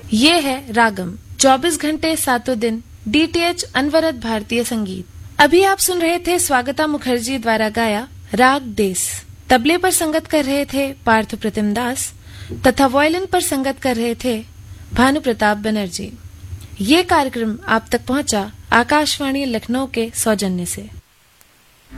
ये है रागम, 24 घंटे 7 दिन DTH अनवरत भारतीय संगीत। अभी आप सुन रहे थे स्वागता मुखर्जी द्वारा गाया राग देस। तबले पर संगत कर रहे थे पार्थ प्रतिम दास तथा वायलिन पर संगत कर रहे थे भानु प्रताप बनर्जी। ये कार्यक्रम आप तक पहुंचा आकाशवाणी लखनऊ के सौजन्य से।